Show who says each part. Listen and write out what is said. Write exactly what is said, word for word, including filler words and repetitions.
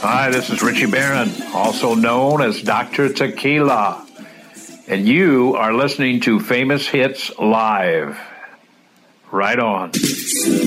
Speaker 1: Hi, this is Richie Barron, also known as Doctor Tequila, and you are listening to Famous Hits Live. Right on.